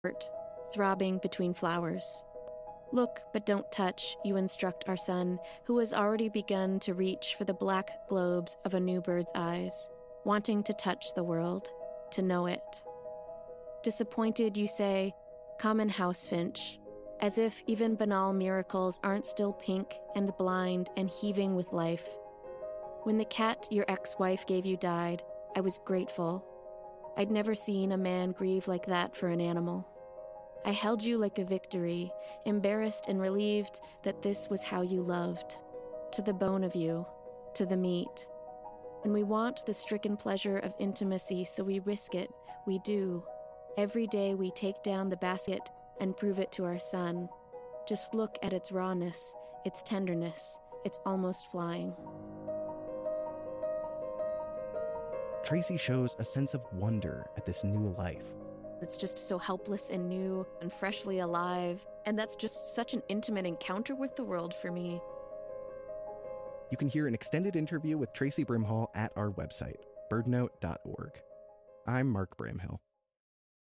heart, throbbing between flowers. Look, but don't touch, you instruct our son, who has already begun to reach for the black globes of a new bird's eyes, wanting to touch the world, to know it. Disappointed, you say, common house finch, as if even banal miracles aren't still pink and blind and heaving with life. When the cat your ex-wife gave you died, I was grateful. I'd never seen a man grieve like that for an animal. I held you like a victory, embarrassed and relieved that this was how you loved. To the bone of you, to the meat. And we want the stricken pleasure of intimacy, so we risk it, we do. Every day we take down the basket and prove it to our son. Just look at its rawness, its tenderness, it's almost flying. Tracy shows a sense of wonder at this new life. It's just so helpless and new and freshly alive, and that's just such an intimate encounter with the world for me. You can hear an extended interview with Tracy Brimhall at our website, birdnote.org. I'm Mark Bramhill.